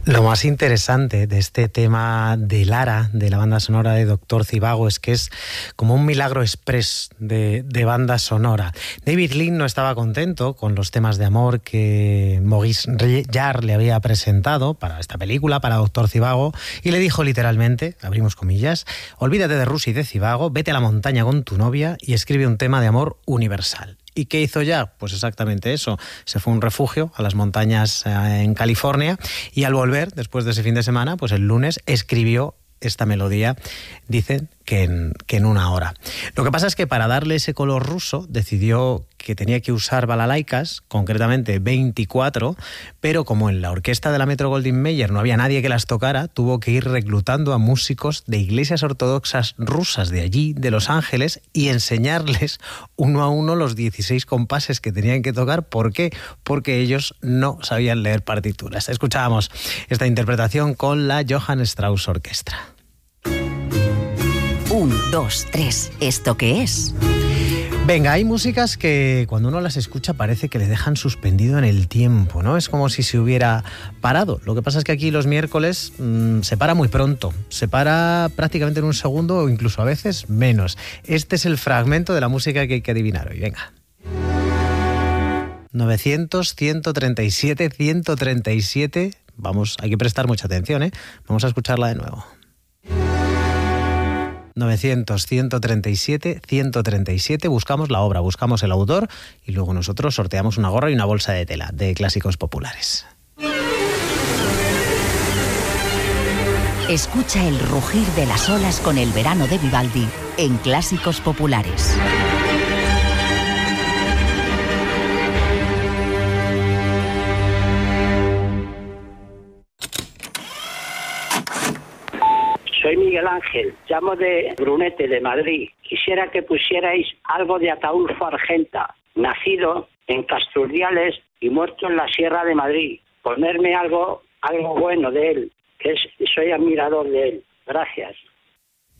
Lo más interesante de este tema de Lara, de la banda sonora de Doctor Zhivago, es que es como un milagro express de banda sonora. David Lean no estaba contento con los temas de amor que Maurice Jarre le había presentado para esta película, para Doctor Zhivago, y le dijo literalmente, abrimos comillas, olvídate de Rush y de Zhivago, vete a la montaña con tu novia y escribe un tema de amor universal. ¿Y qué hizo ya? Pues exactamente eso. Se fue a un refugio a las montañas en California y al volver, después de ese fin de semana, pues el lunes escribió esta melodía, dicen que en una hora. Lo que pasa es que para darle ese color ruso decidió que tenía que usar balalaicas, concretamente 24, pero como en la orquesta de la Metro-Goldwyn-Mayer no había nadie que las tocara, tuvo que ir reclutando a músicos de iglesias ortodoxas rusas de allí, de Los Ángeles, y enseñarles uno a uno los 16 compases que tenían que tocar. ¿Por qué? Porque ellos no sabían leer partituras. Escuchábamos esta interpretación con la Johann Strauss Orquestra. 1, 2, 3, ¿esto qué es? Venga, hay músicas que cuando uno las escucha parece que le dejan suspendido en el tiempo, ¿no? Es como si se hubiera parado. Lo que pasa es que aquí los miércoles se para muy pronto. Se para prácticamente en un segundo o incluso a veces menos. Este es el fragmento de la música que hay que adivinar hoy. Venga. 900, 137, 137. Vamos, hay que prestar mucha atención, ¿eh? Vamos a escucharla de nuevo. 900, 137, 137, buscamos la obra, buscamos el autor y luego nosotros sorteamos una gorra y una bolsa de tela de clásicos populares. Escucha el rugir de las olas con el verano de Vivaldi en Clásicos Populares. Soy Miguel Ángel, llamo de Brunete, de Madrid. Quisiera que pusierais algo de Ataúlfo Argenta, nacido en Casturdiales y muerto en la Sierra de Madrid. Ponerme algo bueno de él, que soy admirador de él. Gracias.